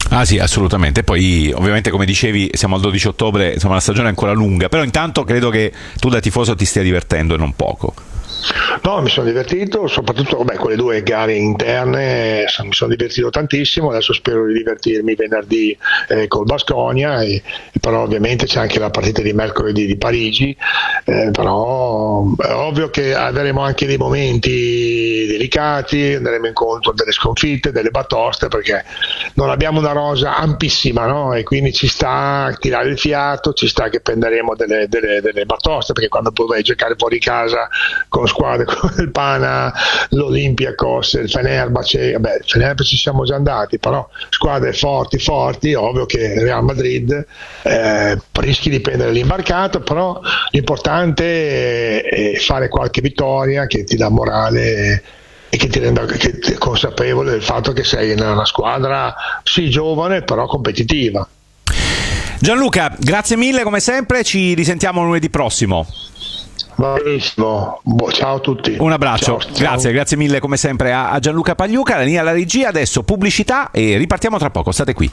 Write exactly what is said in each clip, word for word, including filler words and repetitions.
Ah sì, assolutamente. Poi ovviamente, come dicevi, siamo al dodici ottobre, insomma la stagione è ancora lunga, però intanto credo che tu da tifoso ti stia divertendo e non poco. No, mi sono divertito, soprattutto vabbè, con le due gare interne mi sono divertito tantissimo. Adesso spero di divertirmi venerdì eh, col Baskonia, e, e però ovviamente c'è anche la partita di mercoledì di Parigi, eh, però è ovvio che avremo anche dei momenti delicati, andremo incontro a delle sconfitte, delle batoste, perché non abbiamo una rosa ampissima, no? E quindi ci sta a tirare il fiato, ci sta che prenderemo delle, delle, delle batoste, perché quando poi vai a giocare fuori casa con squadre come il Pana, l'Olympiacos, il Fenerbahce, vabbè, il Fenerbahce ci siamo già andati, però squadre forti forti, ovvio che il Real Madrid eh, rischi di prendere l'imbarcato, però l'importante è fare qualche vittoria che ti dà morale e che ti renda che ti è consapevole del fatto che sei in una squadra sì giovane però competitiva. Gianluca, grazie mille come sempre, ci risentiamo lunedì prossimo. Benissimo, boh, ciao a tutti. Un abbraccio, ciao, grazie, ciao. grazie mille come sempre a, a Gianluca Pagliuca, la linea alla regia, adesso pubblicità e ripartiamo tra poco, state qui.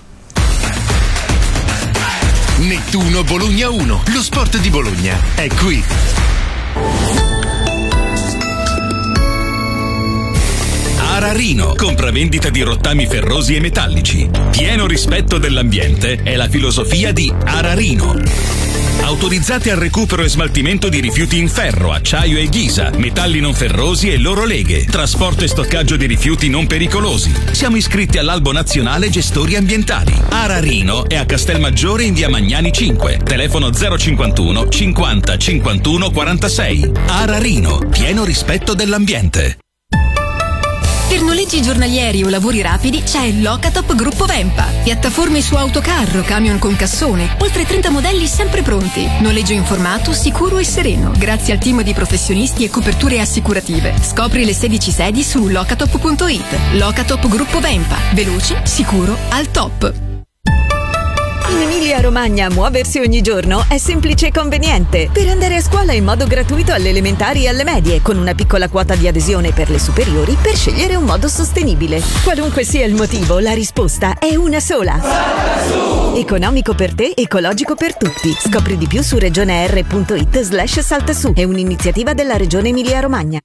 Nettuno Bologna uno, lo sport di Bologna è qui. Ararino, compravendita di rottami ferrosi e metallici. Pieno rispetto dell'ambiente è la filosofia di Ararino. Autorizzati al recupero e smaltimento di rifiuti in ferro, acciaio e ghisa, metalli non ferrosi e loro leghe, trasporto e stoccaggio di rifiuti non pericolosi. Siamo iscritti all'Albo Nazionale Gestori Ambientali. Ararino è a Castelmaggiore in via Magnani cinque, telefono zero cinquantuno cinquanta cinquantuno quarantasei. Ararino, pieno rispetto dell'ambiente. Per noleggi giornalieri o lavori rapidi c'è il Locatop Gruppo Vempa. Piattaforme su autocarro, camion con cassone, oltre trenta modelli sempre pronti. Noleggio informato, sicuro e sereno, grazie al team di professionisti e coperture assicurative. Scopri le sedici sedi su locatop punto it. Locatop Gruppo Vempa. Veloce, sicuro, al top. In Emilia-Romagna muoversi ogni giorno è semplice e conveniente. Per andare a scuola in modo gratuito alle elementari e alle medie, con una piccola quota di adesione per le superiori, per scegliere un modo sostenibile. Qualunque sia il motivo, la risposta è una sola. Economico per te, ecologico per tutti. Scopri di più su regioner punto it slash saltasu. È un'iniziativa della Regione Emilia-Romagna.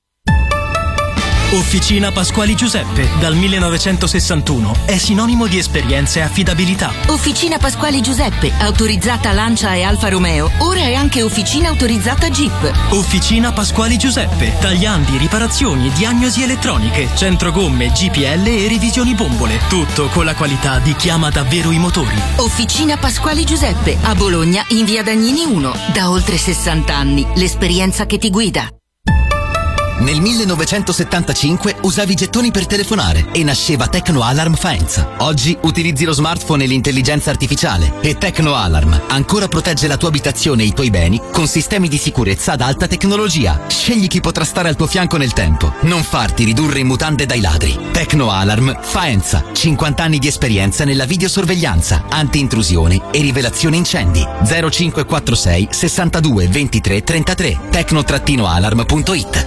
Officina Pasquali Giuseppe, dal millenovecentosessantuno, è sinonimo di esperienza e affidabilità. Officina Pasquali Giuseppe, autorizzata Lancia e Alfa Romeo, ora è anche officina autorizzata Jeep. Officina Pasquali Giuseppe, tagliandi, riparazioni e diagnosi elettroniche, centro gomme, G P L e revisioni bombole. Tutto con la qualità di chi ama davvero i motori. Officina Pasquali Giuseppe, a Bologna, in via Dagnini uno, da oltre sessanta anni, l'esperienza che ti guida. Nel millenovecentosettantacinque usavi i gettoni per telefonare e nasceva Tecno Alarm Faenza. Oggi utilizzi lo smartphone e l'intelligenza artificiale e Tecno Alarm ancora protegge la tua abitazione e i tuoi beni con sistemi di sicurezza ad alta tecnologia. Scegli chi potrà stare al tuo fianco nel tempo. Non farti ridurre in mutande dai ladri. Tecno Alarm Faenza. cinquanta anni di esperienza nella videosorveglianza, anti-intrusione e rivelazione incendi. zero cinque quattro sei sessantadue ventitré trentatré. tecno alarm punto it.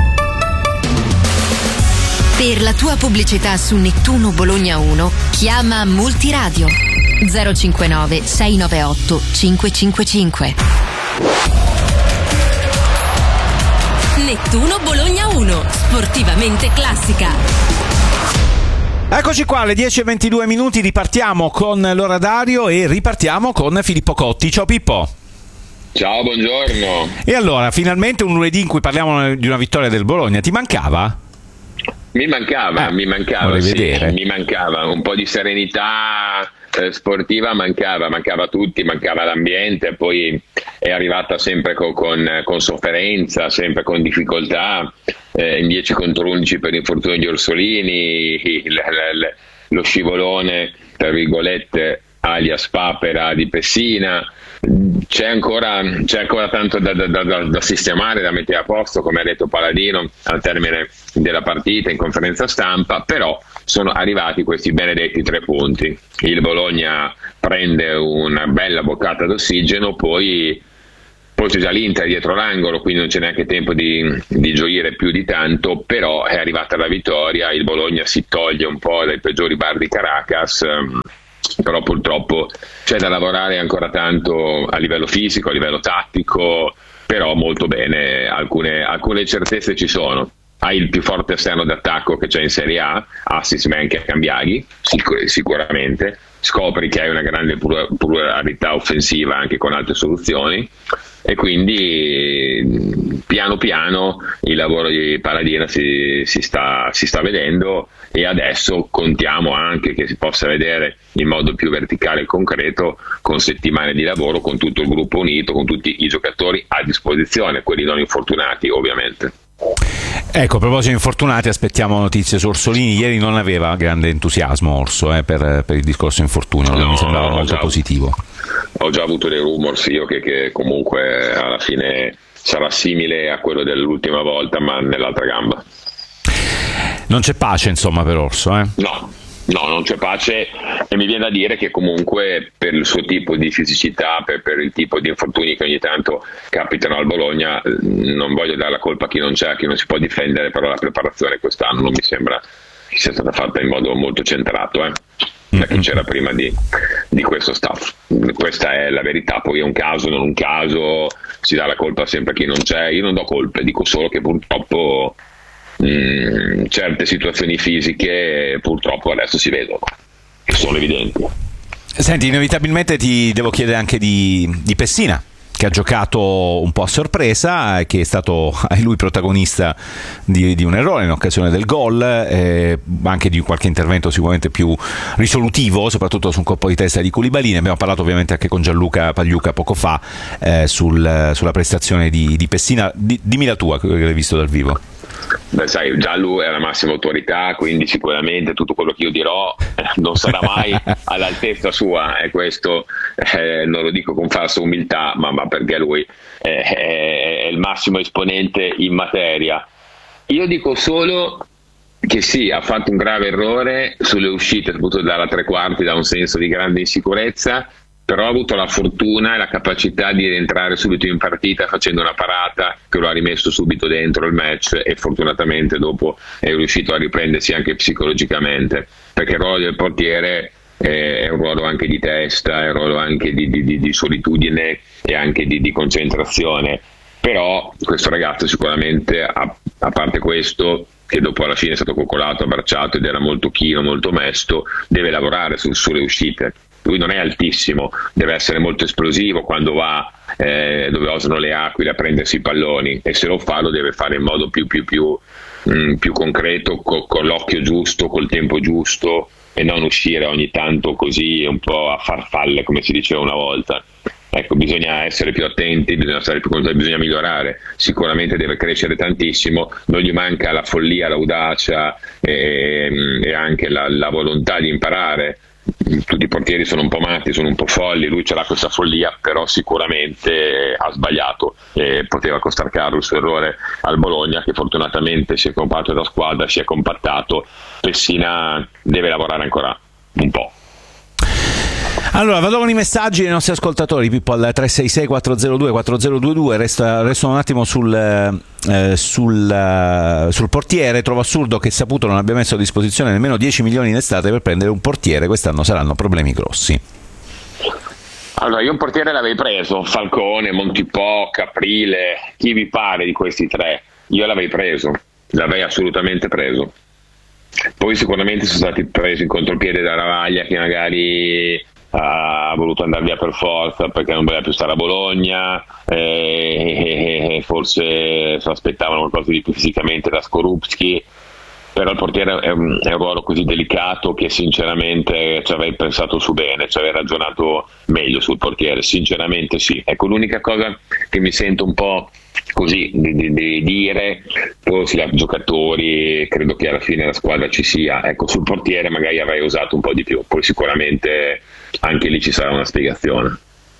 Per la tua pubblicità su Nettuno Bologna uno, chiama Multiradio zero cinquantanove sei novantotto cinquecentocinquantacinque. Nettuno Bologna uno, sportivamente classica. Eccoci qua, alle dieci e ventidue minuti ripartiamo con l'orario e ripartiamo con Filippo Cotti. Ciao Pippo. Ciao, buongiorno. E allora, finalmente un lunedì in cui parliamo di una vittoria del Bologna, ti mancava? Mi mancava, eh, mi mancava, sì, vedere. mi mancava un po' di serenità eh, sportiva, mancava, mancava a tutti, mancava l'ambiente, poi è arrivata sempre con, con, con sofferenza, sempre con difficoltà, eh, in dieci contro undici per l'infortunio di Orsolini, il, il, lo scivolone, tra virgolette, alias Papera di Pessina. C'è ancora, c'è ancora tanto da, da, da, da sistemare, da mettere a posto, come ha detto Paladino al termine della partita in conferenza stampa, però sono arrivati questi benedetti tre punti. Il Bologna prende una bella boccata d'ossigeno, poi, poi c'è già l'Inter dietro l'angolo, quindi non c'è neanche tempo di, di gioire più di tanto, però è arrivata la vittoria, il Bologna si toglie un po' dai peggiori bar di Caracas, però purtroppo c'è da lavorare ancora tanto a livello fisico, a livello tattico, però molto bene, alcune, alcune certezze ci sono. Hai il più forte esterno d'attacco che c'è in Serie A, assist man che Cambiaghi, sicur- sicuramente, scopri che hai una grande pluralità offensiva anche con altre soluzioni, e quindi piano piano il lavoro di Paladina si, si, sta, si sta vedendo, e adesso contiamo anche che si possa vedere in modo più verticale e concreto, con settimane di lavoro, con tutto il gruppo unito, con tutti i giocatori a disposizione, quelli non infortunati ovviamente. Ecco, a proposito di infortunati, aspettiamo notizie su Orsolini. Ieri non aveva grande entusiasmo Orso eh, per, per il discorso infortunio, no, mi sembrava molto già, positivo. Ho già avuto dei rumors io che, che comunque alla fine sarà simile a quello dell'ultima volta, ma nell'altra gamba. Non c'è pace insomma per Orso, eh? No. No, non c'è pace, e mi viene da dire che comunque per il suo tipo di fisicità, per, per il tipo di infortuni che ogni tanto capitano al Bologna, non voglio dare la colpa a chi non c'è, a chi non si può difendere, però la preparazione quest'anno non mi sembra che sia stata fatta in modo molto centrato, eh? da chi c'era prima di, di questo staff. Questa è la verità, poi è un caso, non un caso, si dà la colpa sempre a chi non c'è. Io non do colpe, dico solo che purtroppo Mm, certe situazioni fisiche purtroppo adesso si vedono, sono evidenti. Senti, inevitabilmente ti devo chiedere anche di, di Pessina, che ha giocato un po' a sorpresa, che è stato lui protagonista di, di un errore in occasione del gol, eh, anche di qualche intervento sicuramente più risolutivo, soprattutto su un colpo di testa di Koulibaly. Ne abbiamo parlato ovviamente anche con Gianluca Pagliuca poco fa eh, sul, sulla prestazione di, di Pessina. Di, dimmi la tua, che l'hai visto dal vivo. Beh, sai, Giallo è la massima autorità, quindi sicuramente tutto quello che io dirò eh, non sarà mai all'altezza sua, e questo eh, non lo dico con falsa umiltà, ma, ma perché lui eh, è il massimo esponente in materia. Io dico solo che sì, ha fatto un grave errore sulle uscite, soprattutto dalla tre quarti, da un senso di grande insicurezza, però ha avuto la fortuna e la capacità di rientrare subito in partita facendo una parata che lo ha rimesso subito dentro il match, e fortunatamente dopo è riuscito a riprendersi anche psicologicamente, perché il ruolo del portiere è un ruolo anche di testa, è un ruolo anche di, di, di solitudine e anche di, di concentrazione. Però questo ragazzo sicuramente, a, a parte questo, che dopo alla fine è stato coccolato, abbracciato ed era molto chino, molto mesto, deve lavorare su, sulle uscite. Lui non è altissimo, deve essere molto esplosivo quando va eh, dove osano le aquile a prendersi i palloni, e se lo fa lo deve fare in modo più, più, più, mh, più concreto, co- con l'occhio giusto, col tempo giusto, e non uscire ogni tanto così un po' a farfalle, come si diceva una volta. Ecco, bisogna essere più attenti, bisogna stare più contenti, bisogna migliorare. Sicuramente deve crescere tantissimo, non gli manca la follia, l'audacia e, e anche la, la volontà di imparare. Tutti i portieri sono un po' matti, sono un po' folli, lui ce l'ha questa follia, però sicuramente ha sbagliato e poteva costar caro il suo errore al Bologna, che fortunatamente si è compatto da squadra, si è compattato. Pessina deve lavorare ancora un po'. Allora, vado con i messaggi dei nostri ascoltatori, Pippo, al tre sei sei quattro zero due quattro zero due due. Resta, resto un attimo sul, eh, sul, uh, sul portiere. Trovo assurdo che Saputo non abbia messo a disposizione nemmeno dieci milioni in estate per prendere un portiere. Quest'anno saranno problemi grossi. Allora, io un portiere l'avrei preso, Falcone, Montipò, Caprile, chi vi pare di questi tre, io l'avrei preso, l'avrei assolutamente preso. Poi sicuramente sono stati presi in contropiede da Ravaglia, che magari ha voluto andare via per forza perché non voleva più stare a Bologna, e, e forse si aspettavano qualcosa di più fisicamente da Skorupski. Però il portiere è un, è un ruolo così delicato che sinceramente ci avrei pensato su bene, ci avrei ragionato meglio sul portiere, sinceramente sì. Ecco, l'unica cosa che mi sento un po' così di, di, di dire, poi si ha giocatori, credo che alla fine la squadra ci sia, ecco, sul portiere magari avrei usato un po' di più, poi sicuramente anche lì ci sarà una spiegazione.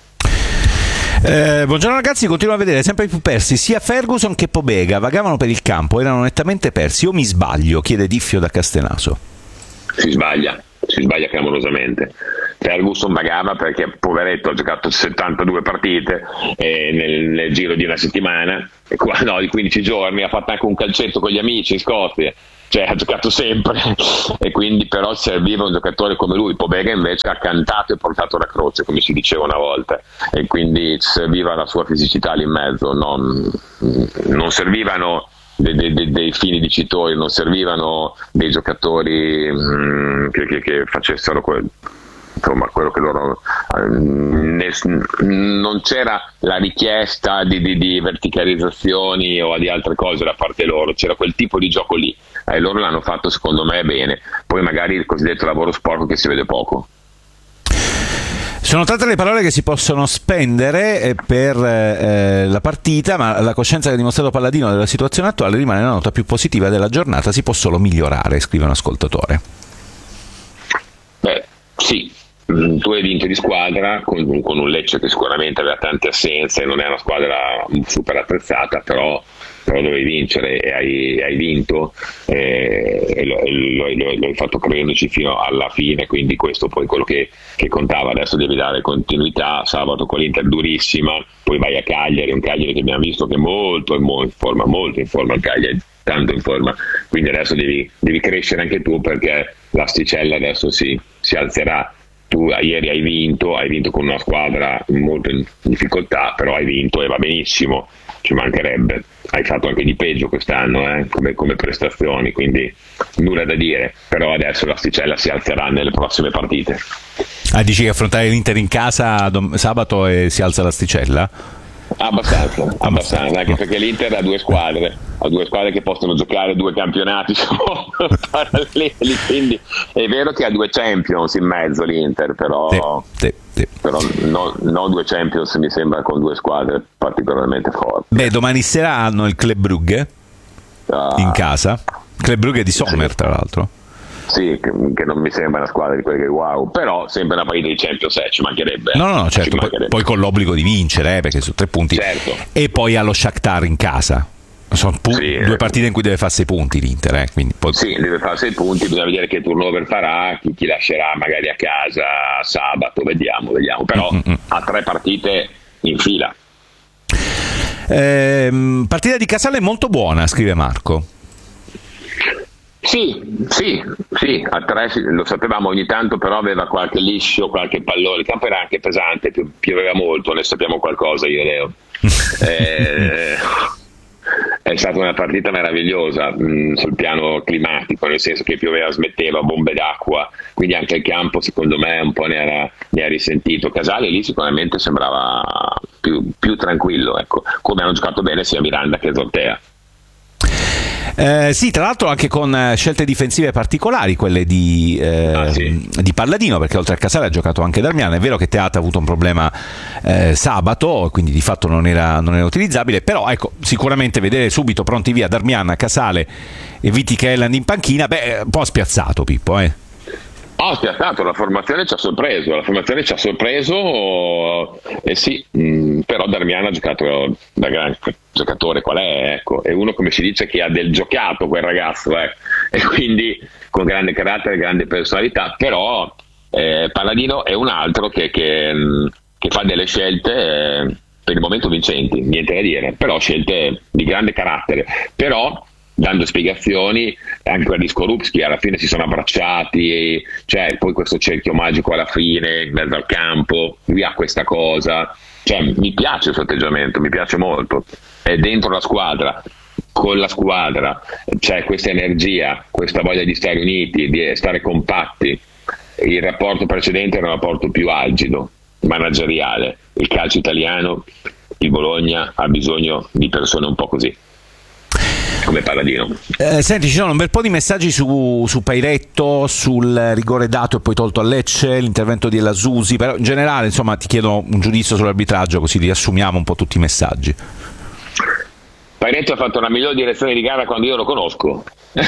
Eh, buongiorno ragazzi, continuo a vedere sempre più persi sia Ferguson che Pobega, vagavano per il campo, erano nettamente persi, o mi sbaglio? Chiede Diffio da Castenaso. Si sbaglia, si sbaglia clamorosamente. Ferguson vagava perché poveretto ha giocato settantadue partite eh, nel, nel giro di una settimana, e qua, no, di quindici giorni, ha fatto anche un calcetto con gli amici in Scozia, cioè ha giocato sempre e quindi però serviva un giocatore come lui. Pobega invece ha cantato e portato la croce, come si diceva una volta, e quindi serviva la sua fisicità lì in mezzo, non, non servivano dei, dei, dei fini dicitori, non servivano dei giocatori mh, che, che, che facessero quel, insomma quello che loro ne, non c'era la richiesta di, di, di verticalizzazioni o di altre cose da parte loro, c'era quel tipo di gioco lì e loro l'hanno fatto secondo me bene. Poi magari il cosiddetto lavoro sporco che si vede poco. Sono tante le parole che si possono spendere per eh, la partita, ma la coscienza che ha dimostrato Palladino della situazione attuale rimane la nota più positiva della giornata. Si può solo migliorare, scrive un ascoltatore. Beh, sì. Tu hai vinto di squadra con, con un Lecce che sicuramente aveva tante assenze, non è una squadra super attrezzata, però, però dovevi vincere e hai, hai vinto e, e lo, lo, lo, lo hai fatto credendoci fino alla fine, quindi questo poi quello che, che contava. Adesso devi dare continuità. Sabato con l'Inter durissima, poi vai a Cagliari, un Cagliari che abbiamo visto che è molto, molto in forma, molto in forma il Cagliari, tanto in forma, quindi adesso devi, devi crescere anche tu, perché l'asticella adesso si, si alzerà. Tu ieri hai vinto, hai vinto con una squadra molto in difficoltà, però hai vinto e va benissimo, ci mancherebbe. Hai fatto anche di peggio quest'anno eh, come, come prestazioni, quindi nulla da dire, però adesso l'asticella si alzerà nelle prossime partite. Ah, dici che affrontare l'Inter in casa dom- sabato e si alza l'asticella? Abbastanza, abbastanza, anche perché l'Inter ha due squadre, ha due squadre che possono giocare due campionati paralleli, quindi è vero che ha due Champions in mezzo l'Inter, però, sì, sì, sì. però no, no due Champions mi sembra con due squadre particolarmente forti. Beh, domani sera hanno il Club Brugge ah, in casa, Club Brugge di Sommer sì. Tra l'altro. Sì, che, che non mi sembra una squadra di quelle che wow, però sempre una partita di Champions, eh, ci mancherebbe. No, no, no, certo, poi, poi con l'obbligo di vincere, eh, perché sono tre punti. Certo. E poi allo Shakhtar in casa. Sono pu- sì, due partite in cui deve fare sei punti l'Inter, eh, quindi poi... Sì, deve fare sei punti, bisogna vedere che turnover farà, chi, chi lascerà magari a casa sabato, vediamo, vediamo. Però mm-hmm. ha tre partite in fila. Eh, partita di Casale molto buona, scrive Marco. Sì, sì, sì, a tre lo sapevamo ogni tanto, però aveva qualche liscio, qualche pallone, il campo era anche pesante, pi- pioveva molto, ne sappiamo qualcosa io e Leo. eh, è stata una partita meravigliosa mh, sul piano climatico, nel senso che pioveva, smetteva, bombe d'acqua, quindi anche il campo secondo me un po' ne era, ne ha risentito. Casale lì sicuramente sembrava più, più tranquillo, ecco, come hanno giocato bene sia Miranda che Zortea. Eh, sì, tra l'altro anche con scelte difensive particolari, quelle di, eh, ah, sì. di Palladino, perché oltre a Casale ha giocato anche Darmian. È vero che Teata ha avuto un problema eh, sabato, quindi di fatto non era, non era utilizzabile, però ecco, sicuramente vedere subito pronti via Darmian, Casale e Viti Kelland in panchina, beh, un po' spiazzato Pippo, eh. Oh, spiazzato, la formazione ci ha sorpreso, la formazione ci ha sorpreso, eh sì, mh, però Darmian ha giocato da gran giocatore qual è, ecco, è uno come si dice che ha del giocato quel ragazzo, eh, e quindi con grande carattere, grande personalità, però eh, Palladino è un altro che, che, che fa delle scelte eh, per il momento vincenti, niente da dire, però scelte di grande carattere, però dando spiegazioni anche per gli Skorupski, alla fine si sono abbracciati, cioè poi questo cerchio magico alla fine in mezzo al campo, lui ha questa cosa, cioè mi piace il suo atteggiamento, mi piace molto, è dentro la squadra, con la squadra c'è questa energia, questa voglia di stare uniti, di stare compatti. Il rapporto precedente era un rapporto più algido, manageriale, il calcio italiano, il Bologna ha bisogno di persone un po' così come Palladino. Eh, senti, ci sono un bel po' di messaggi su, su Pairetto, sul rigore dato e poi tolto a Lecce, l'intervento di El Azzouzi, però in generale insomma ti chiedo un giudizio sull'arbitraggio, così riassumiamo un po' tutti i messaggi. Pairetto ha fatto una migliore direzione di gara quando io lo conosco.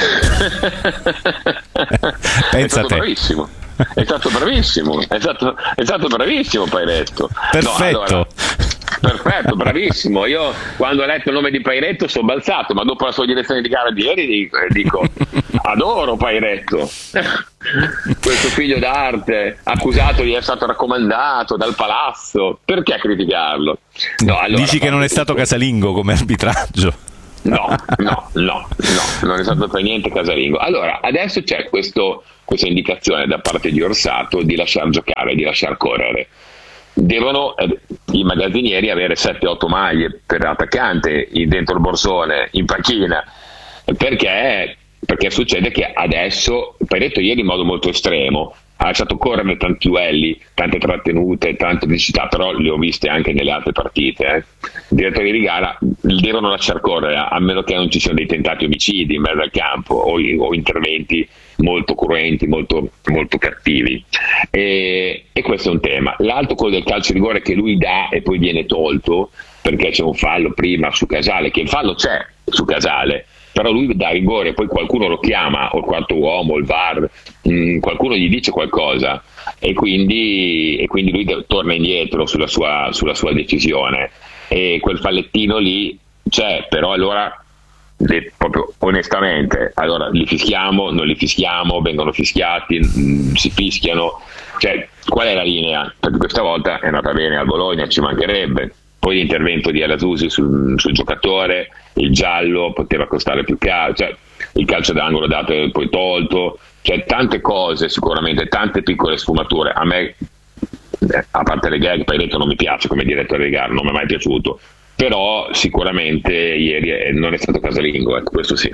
Pensa è stato te. bravissimo, è stato bravissimo, è stato, è stato bravissimo Pairetto. Perfetto. No, allora, perfetto, bravissimo. Io quando ho letto il nome di Pairetto sono balzato, ma dopo la sua direzione di gara di ieri dico, dico adoro Pairetto. Questo figlio d'arte accusato di essere stato raccomandato dal palazzo, perché criticarlo? No, allora, dici che non è stato casalingo come arbitraggio? No, no, no, no, non è stato per niente casalingo. Allora, adesso c'è questo, questa indicazione da parte di Orsato di lasciar giocare, di lasciar correre. Devono eh, i magazzinieri avere sette otto maglie per attaccante dentro il borsone, in panchina, perché, perché succede che adesso, Pareto ieri in modo molto estremo, ha lasciato correre tanti duelli, tante trattenute, tante velocità, però le ho viste anche nelle altre partite. Eh. I direttori di gara devono lasciar correre, a meno che non ci siano dei tentati omicidi in mezzo al campo o, o interventi molto cruenti, molto, molto cattivi. E, e questo è un tema. L'altro, quello del calcio di rigore che lui dà e poi viene tolto, perché c'è un fallo prima su Casale, che il fallo c'è su Casale, però lui dà rigore, poi qualcuno lo chiama, o il quarto uomo, il V A R, mh, qualcuno gli dice qualcosa e quindi, e quindi lui de- torna indietro sulla sua, sulla sua decisione, e quel fallettino lì c'è, però allora le, proprio onestamente, allora li fischiamo, non li fischiamo, vengono fischiati, mh, si fischiano, cioè qual è la linea? Perché questa volta è andata bene al Bologna, ci mancherebbe. Poi l'intervento di Alasusi sul, sul giocatore, il giallo poteva costare più caro, cioè il calcio d'angolo dato e poi tolto, cioè tante cose sicuramente, tante piccole sfumature. A me, a parte le gag, poi detto non mi piace come direttore di gara, non mi è mai piaciuto, però sicuramente ieri è, non è stato casalingo, ecco, questo sì.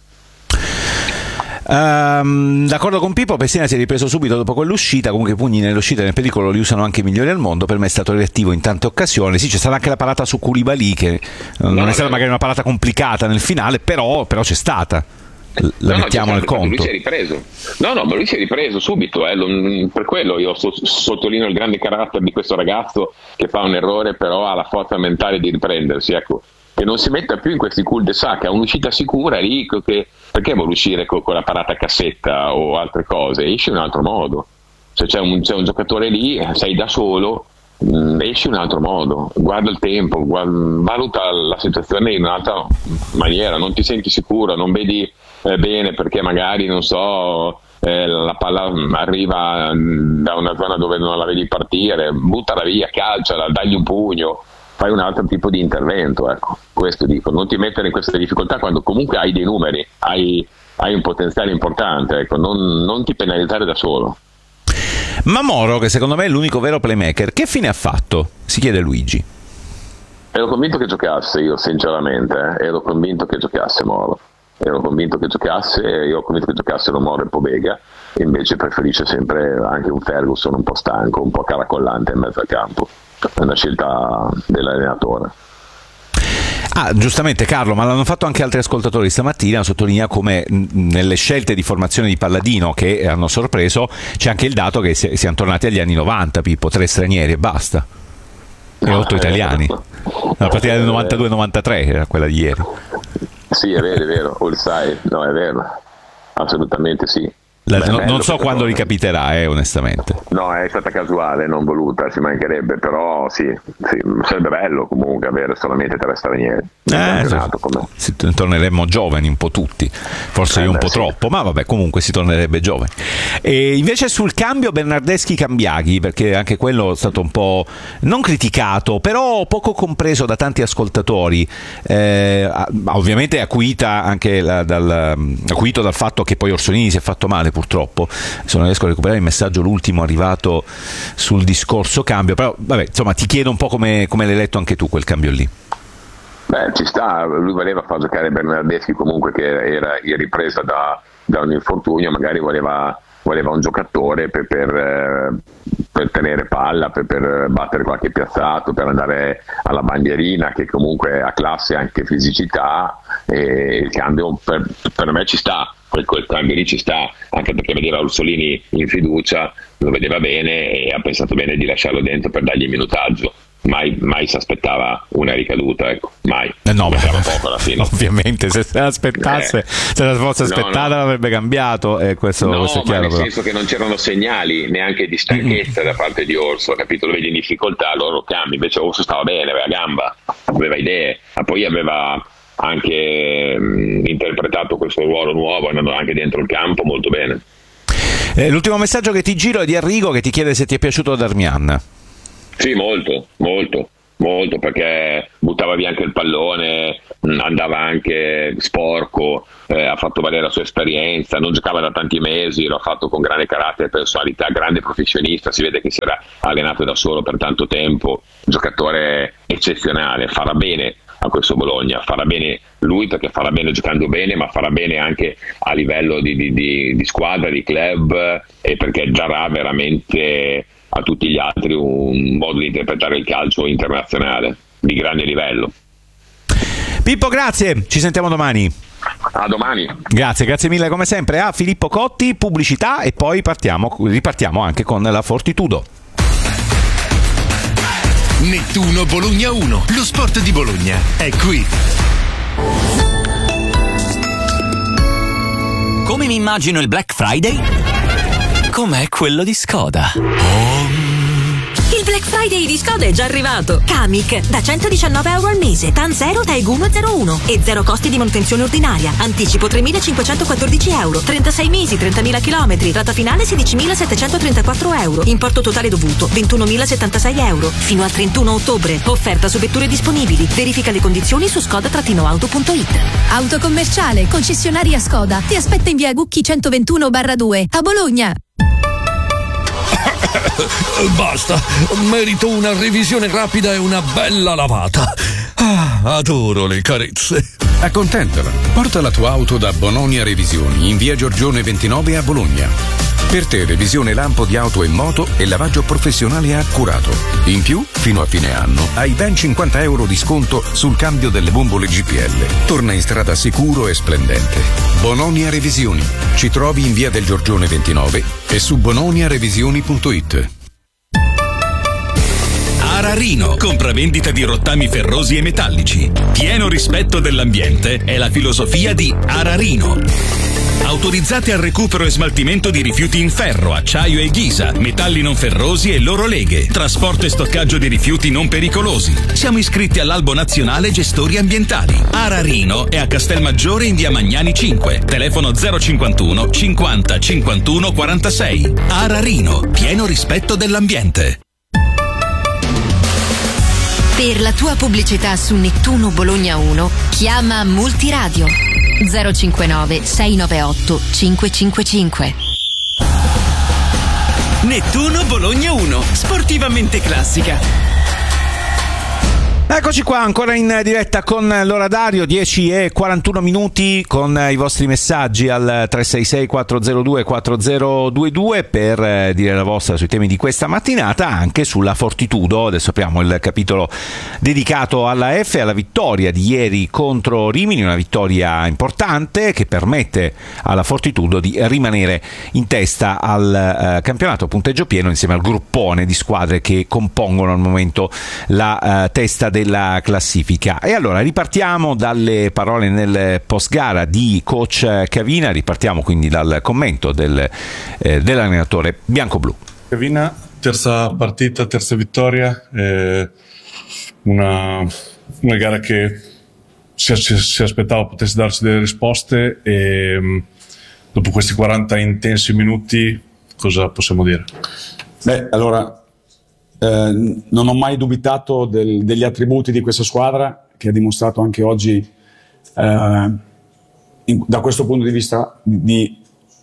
Um, d'accordo con Pippo, Pessina si è ripreso subito dopo quell'uscita. Comunque i pugni nell'uscita e nel pericolo li usano anche i migliori al mondo. Per me è stato reattivo in tante occasioni. Sì, c'è stata anche la parata su Koulibaly, che no, non è stata magari una parata complicata nel finale, però, però c'è stata. La no, mettiamo no, nel conto. Lui si è ripreso. No, no, ma lui si è ripreso subito. Eh. Per quello io so- sottolineo il grande carattere di questo ragazzo, che fa un errore, però ha la forza mentale di riprendersi. Ecco. Che non si metta più in questi cul-de-sac, ha un'uscita sicura lì, che, perché vuole uscire con, con la parata a cassetta o altre cose? Esci in un altro modo. Se c'è un, c'è un giocatore lì, sei da solo, mh, esci in un altro modo, guarda il tempo, guarda, valuta la situazione in un'altra maniera, non ti senti sicuro, non vedi eh, bene perché magari, non so, eh, la palla arriva da una zona dove non la vedi partire, buttala via, calciala, dagli un pugno, fai un altro tipo di intervento, ecco, questo dico, non ti mettere in queste difficoltà quando comunque hai dei numeri, hai, hai un potenziale importante, ecco, non, non ti penalizzare da solo. Ma Moro, che secondo me è l'unico vero playmaker, che fine ha fatto? Si chiede Luigi. Ero convinto che giocasse, io sinceramente, eh, ero convinto che giocasse Moro, ero convinto che giocasse, io ero convinto che giocassero Moro e Pobega, e invece preferisce sempre anche un Ferguson un po' stanco, un po' caracollante in mezzo al campo. È una scelta dell'allenatore. Ah, giustamente Carlo, ma l'hanno fatto anche altri ascoltatori stamattina, sottolinea come nelle scelte di formazione di Palladino che hanno sorpreso c'è anche il dato che siamo tornati agli anni novanta, Pippo, tre stranieri e basta, e otto italiani. La partita del novantadue novantatré era quella di ieri. Sì, è vero, è vero, all side, no, è vero, assolutamente sì. La, Beh, no, non so quando cosa ricapiterà, eh, onestamente. No, è stata casuale, non voluta, ci mancherebbe, però sì, sì sarebbe bello comunque avere solamente tre stranieri. Eh, si, torneremmo giovani un po' tutti, forse eh, io un beh, po' sì. troppo, ma vabbè, comunque si tornerebbe giovani. E invece sul cambio Bernardeschi-Cambiaghi, perché anche quello è stato un po' non criticato, però poco compreso da tanti ascoltatori, eh, ovviamente acuita anche la, dal, acuito dal fatto che poi Orsolini si è fatto male purtroppo, se non riesco a recuperare il messaggio l'ultimo arrivato sul discorso cambio, però vabbè, insomma ti chiedo un po' come, come l'hai letto anche tu quel cambio lì. Beh, ci sta, lui voleva far giocare Bernardeschi comunque, che era in ripresa da, da un infortunio, magari voleva, voleva un giocatore per, per, per tenere palla, per, per battere qualche piazzato, per andare alla bandierina, che comunque ha classe e anche fisicità, e il cambio per, per me ci sta. Quel, quel cambio lì ci sta, anche perché vedeva Orsolini in fiducia, lo vedeva bene e ha pensato bene di lasciarlo dentro per dargli minutaggio. Mai, mai si aspettava una ricaduta, ecco, mai. Eh no, poco alla fine. Ovviamente se se l'aspettasse, eh. se la fosse aspettata no, no. l'avrebbe cambiato, e questo, no, questo è chiaro. Ma nel però. senso che non c'erano segnali neanche di stanchezza mm-hmm. da parte di Orso, capito? Lo vedi in difficoltà, loro cambi, invece Orso stava bene, aveva gamba, aveva idee, ma poi aveva anche mh, interpretato questo ruolo nuovo, andando anche dentro il campo molto bene. Eh, l'ultimo messaggio che ti giro è di Arrigo, che ti chiede se ti è piaciuto Darmian. Sì, molto, molto. molto, perché buttava via anche il pallone, andava anche sporco, eh, ha fatto valere la sua esperienza, non giocava da tanti mesi, lo ha fatto con grande carattere e personalità, grande professionista, si vede che si era allenato da solo per tanto tempo, giocatore eccezionale, farà bene a questo Bologna, farà bene lui perché farà bene giocando bene, ma farà bene anche a livello di, di, di, di squadra, di club, e perché darà veramente a tutti gli altri un modo di interpretare il calcio internazionale di grande livello. Pippo, grazie, ci sentiamo domani. A domani. Grazie, grazie mille come sempre a Filippo Cotti, pubblicità e poi partiamo, ripartiamo anche con la Fortitudo. Nettuno Bologna uno, lo sport di Bologna è qui. Come mi immagino il Black Friday? Com'è quello di Skoda. Oh. Il Black Friday di Skoda è già arrivato. Kamiq da centodiciannove euro al mese, TAN zero, T A E G uno zero uno e zero costi di manutenzione ordinaria. Anticipo tremilacinquecentoquattordici euro, trentasei mesi, trentamila chilometri, rata finale sedicimilasettecentotrentaquattro euro. Importo totale dovuto ventunomilasettantasei euro. Fino al trentuno ottobre. Offerta su vetture disponibili. Verifica le condizioni su skoda trattino auto punto it. Autocommerciale, concessionaria Skoda. Ti aspetta in via Gucchi centoventuno barra due a Bologna. Basta, merito una revisione rapida e una bella lavata. Ah, adoro le carezze. Accontentala. Porta la tua auto da Bononia Revisioni in via Giorgione ventinove a Bologna. Per te revisione lampo di auto e moto e lavaggio professionale e accurato. In più, fino a fine anno, hai ben cinquanta euro di sconto sul cambio delle bombole G P L. Torna in strada sicuro e splendente. Bononia Revisioni. Ci trovi in via del Giorgione ventinove e su bononia revisioni punto it. Ararino, compravendita di rottami ferrosi e metallici. Pieno rispetto dell'ambiente è la filosofia di Ararino. Autorizzate al recupero e smaltimento di rifiuti in ferro, acciaio e ghisa, metalli non ferrosi e loro leghe, trasporto e stoccaggio di rifiuti non pericolosi. Siamo iscritti all'Albo Nazionale Gestori Ambientali. Ararino è a Castelmaggiore in via Magnani cinque, telefono zero cinquantuno cinquanta cinquantuno quarantasei. Ararino, pieno rispetto dell'ambiente. Per la tua pubblicità su Nettuno Bologna uno, chiama Multiradio zero cinquantanove sei novantaotto cinquecentocinquantacinque. Nettuno Bologna uno, sportivamente classica. Eccoci qua ancora in diretta con l'orario, dieci e quarantuno minuti, con i vostri messaggi al tre sei sei quattro zero due quattro zero due due per dire la vostra sui temi di questa mattinata, anche sulla Fortitudo. Adesso apriamo il capitolo dedicato alla F, alla vittoria di ieri contro Rimini, una vittoria importante che permette alla Fortitudo di rimanere in testa al eh, campionato, punteggio pieno insieme al gruppone di squadre che compongono al momento la eh, testa del della classifica. E allora ripartiamo dalle parole nel post gara di coach Cavina, ripartiamo quindi dal commento del, eh, dell'allenatore bianco-blu. Cavina, terza partita, terza vittoria, eh, una, una gara che si, si, si aspettava potesse darci delle risposte, e dopo questi quaranta intensi minuti cosa possiamo dire? Beh, allora Eh, non ho mai dubitato del, degli attributi di questa squadra, che ha dimostrato anche oggi eh, in, da questo punto di vista di, di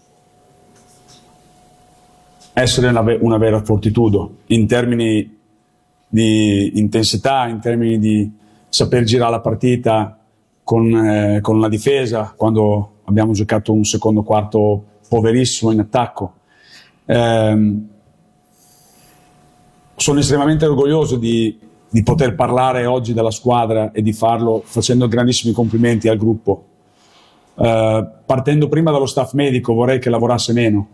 essere una, una vera Fortitudo in termini di intensità, in termini di saper girare la partita con, eh, con la difesa, quando abbiamo giocato un secondo quarto poverissimo in attacco. eh, Sono estremamente orgoglioso di, di poter parlare oggi della squadra e di farlo facendo grandissimi complimenti al gruppo. Uh, partendo prima dallo staff medico, vorrei che lavorasse meno.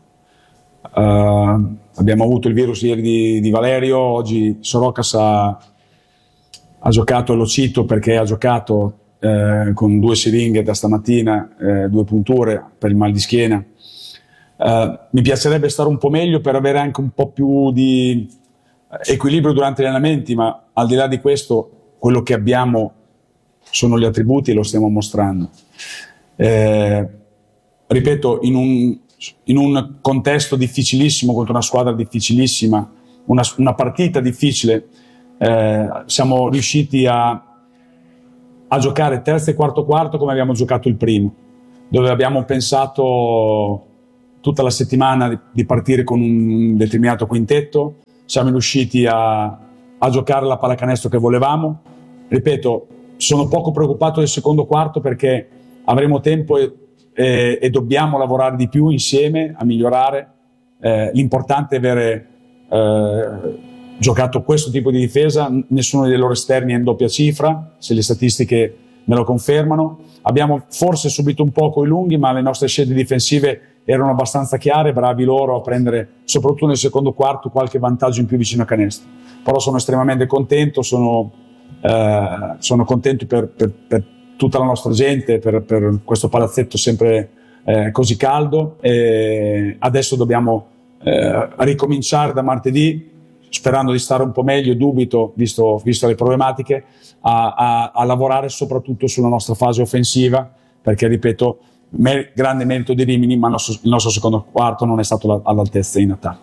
Uh, abbiamo avuto il virus ieri di, di Valerio, oggi Sorocas ha, ha giocato, e lo cito perché ha giocato eh, con due siringhe da stamattina, eh, due punture per il mal di schiena. Uh, mi piacerebbe stare un po' meglio per avere anche un po' più di equilibrio durante gli allenamenti, ma al di là di questo quello che abbiamo sono gli attributi e lo stiamo mostrando. Eh, ripeto, in un, in un contesto difficilissimo, contro una squadra difficilissima, una, una partita difficile, eh, siamo riusciti a, a giocare terzo e quarto quarto come abbiamo giocato il primo, dove abbiamo pensato tutta la settimana di, di partire con un determinato quintetto, siamo riusciti a, a giocare la pallacanestro che volevamo. Ripeto, sono poco preoccupato del secondo quarto perché avremo tempo e, e, e dobbiamo lavorare di più insieme a migliorare. Eh, l'importante è avere eh, giocato questo tipo di difesa, nessuno dei loro esterni è in doppia cifra, se le statistiche me lo confermano. Abbiamo forse subito un po' coi lunghi, ma le nostre scelte difensive erano abbastanza chiare, bravi loro a prendere, soprattutto nel secondo quarto, qualche vantaggio in più vicino a canestro. Però sono estremamente contento, sono, eh, sono contento per, per, per tutta la nostra gente, per, per questo palazzetto sempre eh, così caldo, e adesso dobbiamo eh, ricominciare da martedì, sperando di stare un po' meglio, dubito, visto, visto le problematiche, a, a, a lavorare soprattutto sulla nostra fase offensiva, perché ripeto, mer- grande merito di Rimini, ma il nostro, il nostro secondo quarto non è stato la, all'altezza in attacco.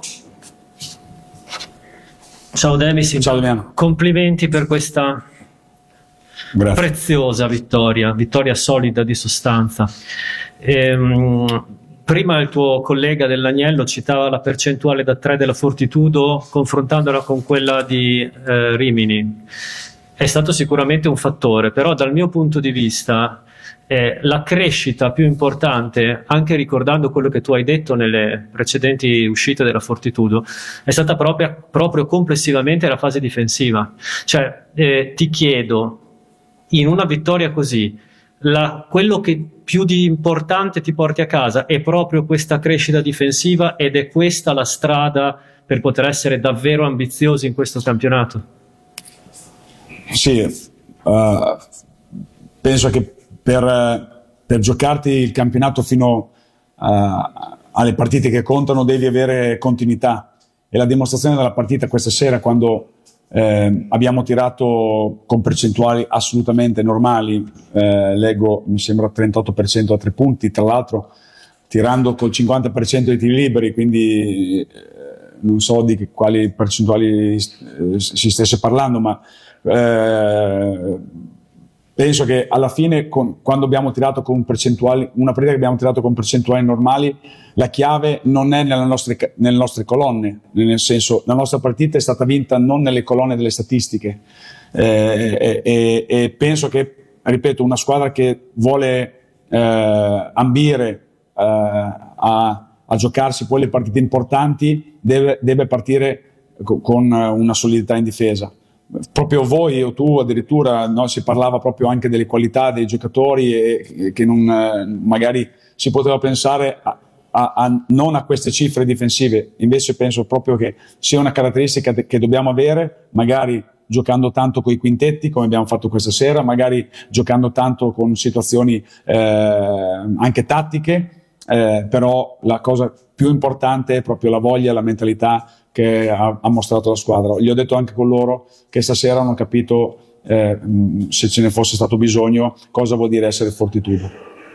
Ciao Demis, ciao Damiano. Complimenti per questa Grazie. preziosa vittoria, vittoria solida di sostanza. Ehm, Prima il tuo collega dell'Agnello citava la percentuale da tre della Fortitudo confrontandola con quella di eh, Rimini. È stato sicuramente un fattore, però dal mio punto di vista eh, la crescita più importante, anche ricordando quello che tu hai detto nelle precedenti uscite della Fortitudo, è stata proprio, proprio complessivamente la fase difensiva. Cioè eh, ti chiedo, in una vittoria così, La, quello che più di importante ti porti a casa è proprio questa crescita difensiva, ed è questa la strada per poter essere davvero ambiziosi in questo campionato? Sì, uh, penso che per, per giocarti il campionato fino uh, alle partite che contano devi avere continuità, e la dimostrazione della partita questa sera, quando Eh, abbiamo tirato con percentuali assolutamente normali, eh, leggo mi sembra trentotto per cento a tre punti, tra l'altro tirando col cinquanta per cento di tiri liberi, quindi eh, non so di che, quali percentuali eh, si stesse parlando, ma eh, penso che alla fine con, quando abbiamo tirato con percentuali, una partita che abbiamo tirato con percentuali normali, la chiave non è nelle nostre, nelle nostre colonne, nel senso, la nostra partita è stata vinta non nelle colonne delle statistiche, eh, e, e penso che, ripeto, una squadra che vuole eh, ambire eh, a, a giocarsi poi le partite importanti deve, deve partire con una solidità in difesa. Proprio voi o tu addirittura, no, si parlava proprio anche delle qualità dei giocatori, e che non, magari si poteva pensare a, a, a non a queste cifre difensive, invece penso proprio che sia una caratteristica de, che dobbiamo avere, magari giocando tanto con i quintetti come abbiamo fatto questa sera, magari giocando tanto con situazioni eh, anche tattiche, eh, però la cosa più importante è proprio la voglia, la mentalità che ha, ha mostrato la squadra. Gli ho detto anche con loro che stasera hanno capito, eh, se ce ne fosse stato bisogno, cosa vuol dire essere Fortitudo.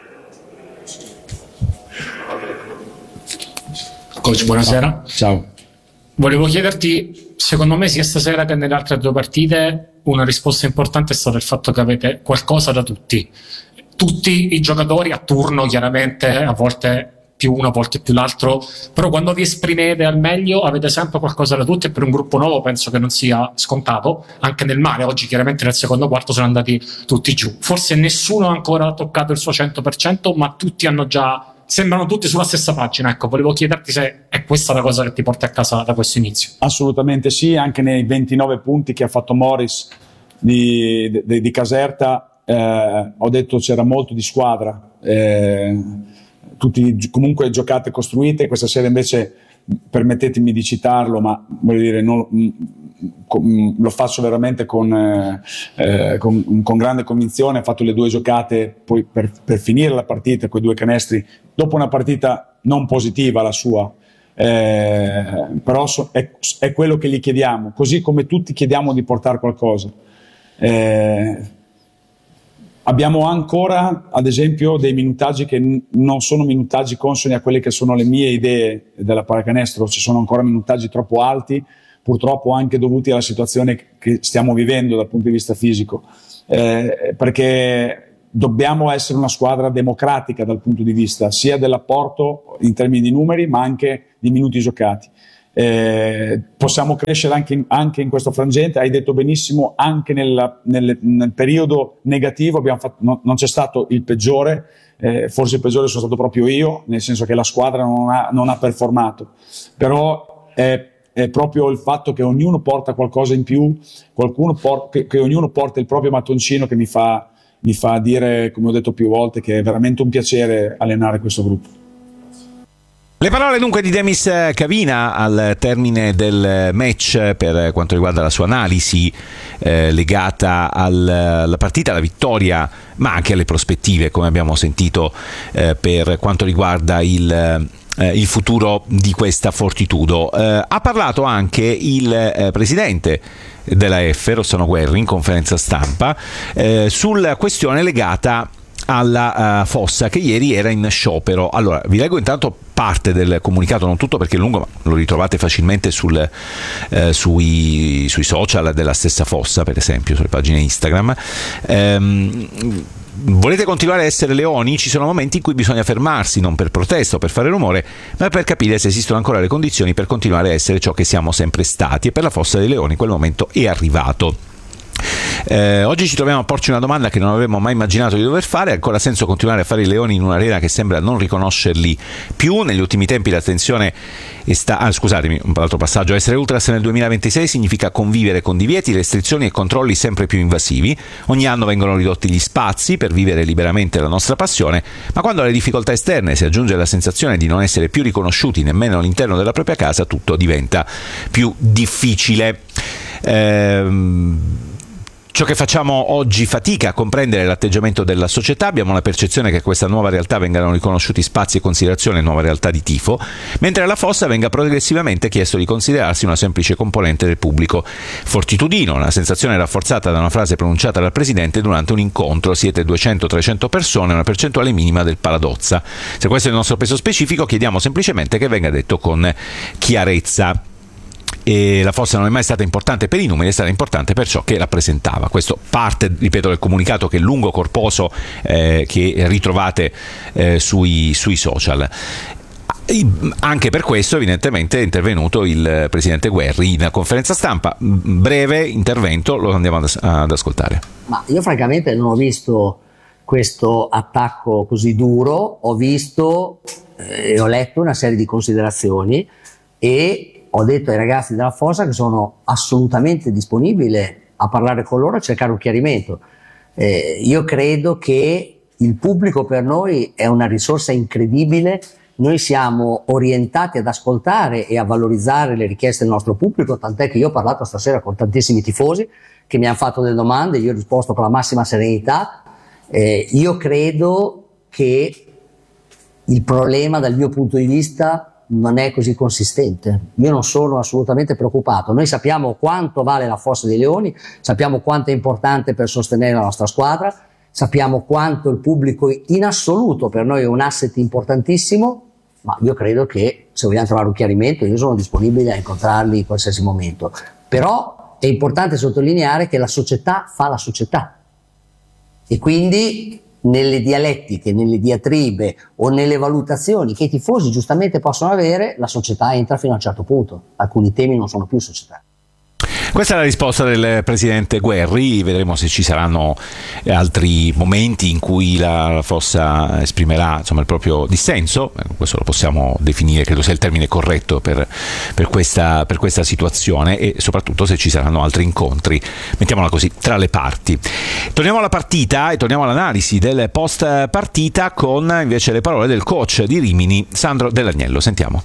Coach, buonasera. Ciao. Volevo chiederti, secondo me sia stasera che nelle altre due partite, una risposta importante è stata il fatto che avete qualcosa da tutti. Tutti i giocatori a turno, chiaramente, a volte più uno, a volte più l'altro, però quando vi esprimete al meglio avete sempre qualcosa da tutti, e per un gruppo nuovo penso che non sia scontato, anche nel mare. Oggi chiaramente nel secondo quarto sono andati tutti giù, forse nessuno ha ancora toccato il suo cento per cento, ma tutti hanno già, sembrano tutti sulla stessa pagina. Ecco, volevo chiederti se è questa la cosa che ti porti a casa da questo inizio. Assolutamente sì, anche nei ventinove punti che ha fatto Morris di, di, di Caserta, eh, ho detto c'era molto di squadra, eh, tutti comunque giocate costruite. Questa sera invece, permettetemi di citarlo, ma voglio dire, non, lo faccio veramente con, eh, con, con grande convinzione. Ha fatto le due giocate poi per, per finire la partita, quei due canestri, dopo una partita non positiva la sua, eh, però so, è, è quello che gli chiediamo, così come tutti chiediamo di portare qualcosa. Eh, Abbiamo ancora, ad esempio, dei minutaggi che n- non sono minutaggi consoni a quelle che sono le mie idee della pallacanestro. Ci sono ancora minutaggi troppo alti, purtroppo anche dovuti alla situazione che stiamo vivendo dal punto di vista fisico, eh, perché dobbiamo essere una squadra democratica dal punto di vista sia dell'apporto in termini di numeri ma anche di minuti giocati. Eh, possiamo crescere anche in, anche in questo frangente. Hai detto benissimo, anche nel, nel, nel periodo negativo abbiamo fatto, no, non c'è stato il peggiore, eh, forse il peggiore sono stato proprio io, nel senso che la squadra non ha, non ha performato, però è, è proprio il fatto che ognuno porta qualcosa in più, qualcuno por- che, che ognuno porta il proprio mattoncino che mi fa mi fa dire, come ho detto più volte, che è veramente un piacere allenare questo gruppo. Le parole dunque di Demis Cavina al termine del match per quanto riguarda la sua analisi eh, legata al, alla partita, alla vittoria, ma anche alle prospettive, come abbiamo sentito, eh, per quanto riguarda il Eh, il futuro di questa Fortitudo. Eh, ha parlato anche il eh, presidente della F, Rossano Guerri, in conferenza stampa eh, sulla questione legata alla uh, Fossa, che ieri era in sciopero. Allora, vi leggo intanto parte del comunicato, non tutto perché è lungo, ma lo ritrovate facilmente sul, eh, sui, sui social della stessa Fossa, per esempio sulle pagine Instagram. Ehm, Volete continuare a essere leoni? Ci sono momenti in cui bisogna fermarsi, non per protesta o per fare rumore, ma per capire se esistono ancora le condizioni per continuare a essere ciò che siamo sempre stati, e per la Fossa dei Leoni quel momento è arrivato. Eh, oggi ci troviamo a porci una domanda che non avremmo mai immaginato di dover fare: ha ancora senso continuare a fare i leoni in un'arena che sembra non riconoscerli più? Negli ultimi tempi l'attenzione è sta... ah, scusatemi, un altro passaggio: essere ultras nel duemilaventisei significa convivere con divieti, restrizioni e controlli sempre più invasivi. Ogni anno vengono ridotti gli spazi per vivere liberamente la nostra passione, ma quando alle difficoltà esterne si aggiunge la sensazione di non essere più riconosciuti nemmeno all'interno della propria casa, tutto diventa più difficile. Ehm Ciò che facciamo oggi fatica a comprendere è l'atteggiamento della società. Abbiamo la percezione che questa nuova realtà vengano riconosciuti spazi e considerazione nuova realtà di tifo, mentre alla Fossa venga progressivamente chiesto di considerarsi una semplice componente del pubblico fortitudino. Una sensazione rafforzata da una frase pronunciata dal presidente durante un incontro: siete duecento trecento persone, una percentuale minima del Paladozza. Se questo è il nostro peso specifico, chiediamo semplicemente che venga detto con chiarezza. E la Fossa non è mai stata importante per i numeri, è stata importante per ciò che rappresentava. Questo parte, ripeto, del comunicato, che è lungo, corposo, eh, che ritrovate eh, sui, sui social. Anche per questo evidentemente è intervenuto il presidente Guerri in conferenza stampa. Breve intervento, lo andiamo ad, ad ascoltare. Ma io francamente non ho visto questo attacco così duro, ho visto e eh, ho letto una serie di considerazioni e ho detto ai ragazzi della Fossa che sono assolutamente disponibile a parlare con loro, a cercare un chiarimento. Eh, io credo che il pubblico per noi è una risorsa incredibile. Noi siamo orientati ad ascoltare e a valorizzare le richieste del nostro pubblico, tant'è che io ho parlato stasera con tantissimi tifosi che mi hanno fatto delle domande, io ho risposto con la massima serenità. Eh, io credo che il problema dal mio punto di vista non è così consistente. Io non sono assolutamente preoccupato. Noi sappiamo quanto vale la Fossa dei Leoni, sappiamo quanto è importante per sostenere la nostra squadra, sappiamo quanto il pubblico in assoluto per noi è un asset importantissimo, ma io credo che se vogliamo trovare un chiarimento io sono disponibile a incontrarli in qualsiasi momento. Però è importante sottolineare che la società fa la società e quindi nelle dialettiche, nelle diatribe o nelle valutazioni che i tifosi giustamente possono avere, la società entra fino a un certo punto. Alcuni temi non sono più società. Questa è la risposta del presidente Guerri. Vedremo se ci saranno altri momenti in cui la Fossa esprimerà, insomma, il proprio dissenso. Questo lo possiamo definire, credo sia il termine corretto per, per, questa, per questa situazione, e soprattutto se ci saranno altri incontri, mettiamola così, tra le parti. Torniamo alla partita e torniamo all'analisi del post partita con invece le parole del coach di Rimini, Sandro Dell'Agnello. Sentiamo.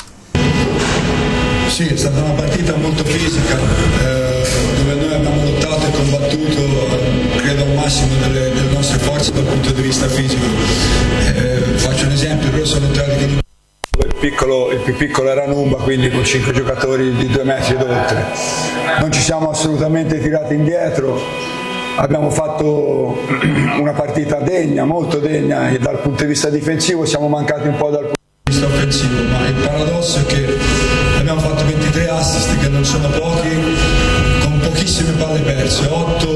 Sì, è stata una partita molto fisica, eh, dove noi abbiamo lottato e combattuto, credo, al massimo delle, delle nostre forze dal punto di vista fisico. Eh, faccio un esempio: il rosso neutrale che il, piccolo, il più piccolo era Numba, quindi con cinque giocatori di due metri d'oltre. Non ci siamo assolutamente tirati indietro, abbiamo fatto una partita degna, molto degna, e dal punto di vista difensivo siamo mancati un po' dal punto di vista offensivo, ma il paradosso è che abbiamo fatto ventitré tre assist che non sono pochi, con pochissime palle perse, otto